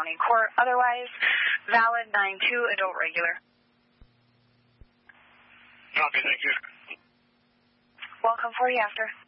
county court. Otherwise, valid 9-2 adult regular. Copy, thank you. Welcome 40 after.